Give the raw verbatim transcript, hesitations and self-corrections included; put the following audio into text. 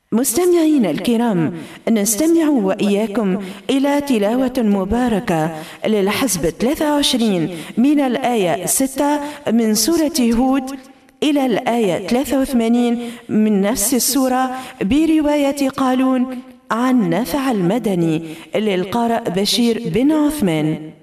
مستمعينا الكرام، نستمع وإياكم إلى تلاوة مباركة للحزب ثلاثة وعشرين من الآية ستة من سورة هود إلى الآية ثلاثة وثمانين من نفس السورة برواية قالون عن نافع المدني للقارئ بشير بن عثمان.